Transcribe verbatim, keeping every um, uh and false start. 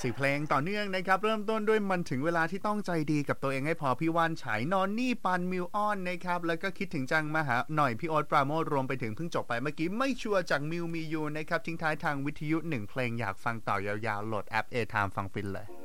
สี่เพลงต่อเนื่องนะครับเริ่มต้นด้วยมันถึงเวลาที่ต้องใจดีกับตัวเองให้พอพี่ว่านฉายนอนนี่ปันมิวอ้อนนะครับแล้วก็คิดถึงจังมาหาหน่อยพี่โอ๊ตปราโมทรวมไปถึงเพิ่งจบไปเมื่อกี้ไม่ชัวร์จากมิวมียูนะครับทิ้งท้ายทางวิทยุหนึ่งเพลงอยากฟังต่อยาวๆโหลดแอป A Time ฟังฟินเลย